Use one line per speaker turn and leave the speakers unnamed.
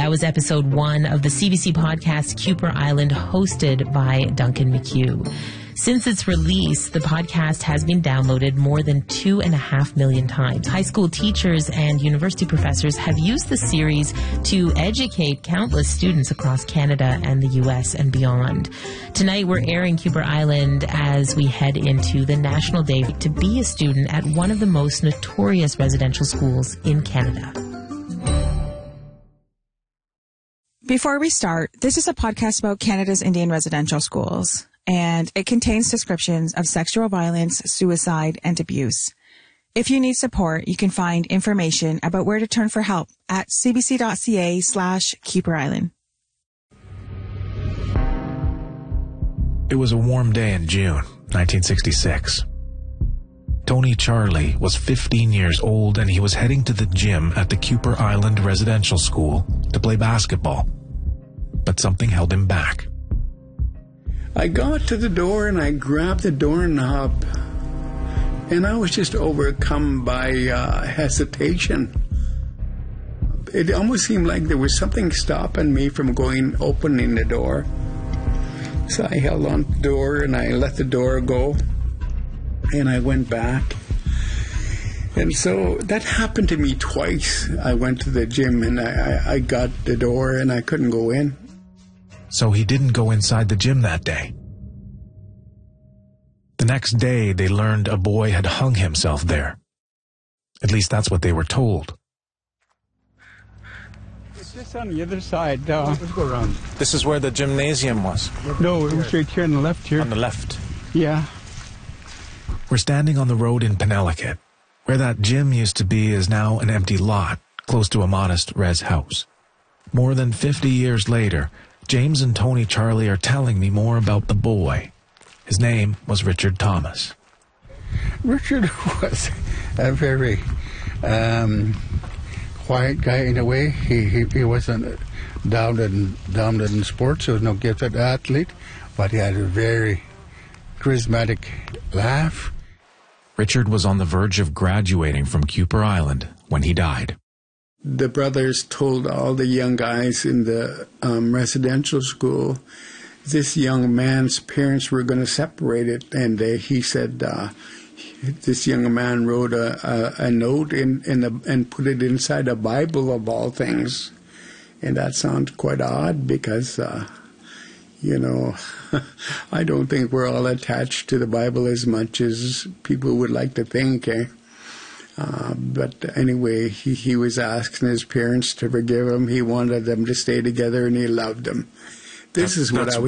That was episode 1 of the CBC podcast Kuper Island, hosted by Duncan McHugh. Since its release, the podcast has been downloaded more than 2.5 million times. High school teachers and university professors have used the series to educate countless students across Canada and the U.S. and beyond. Tonight, we're airing Kuper Island as we head into the National Day to be a student at one of the most notorious residential schools in Canada.
Before we start, this is a podcast about Canada's Indian residential schools, and it contains descriptions of sexual violence, suicide, and abuse. If you need support, you can find information about where to turn for help at cbc.ca/Kuper Island.
It was a warm day in June, 1966. Tony Charlie was 15 years old and he was heading to the gym at the Kuper Island Residential School to play basketball. But something held him back.
I got to the door and I grabbed the doorknob, and I was just overcome by hesitation. It almost seemed like there was something stopping me from opening the door. So I held on to the door and I let the door go, and I went back. And so that happened to me twice. I went to the gym and I got the door and I couldn't go in.
So he didn't go inside the gym that day. The next day, they learned a boy had hung himself there. At least that's what they were told.
It's just on the other side. Let's go around.
This is where the gymnasium was.
No, it was right here on the left here.
On the left.
Yeah.
We're standing on the road in Penelakut. Where that gym used to be is now an empty lot, close to a modest res house. More than 50 years later, James and Tony Charlie are telling me more about the boy. His name was Richard Thomas.
Richard was a very quiet guy in a way. He wasn't dominant in sports. He was no gifted athlete, but he had a very charismatic laugh.
Richard was on the verge of graduating from Kuper Island when he died.
The brothers told all the young guys in the residential school this young man's parents were going to separate it, and he said this young man wrote a note and put it inside a Bible of all things. And that sounds quite odd because, I don't think we're all attached to the Bible as much as people would like to think, eh? But anyway, he was asking his parents to forgive him. He wanted them to stay together, and he loved them. This is what I was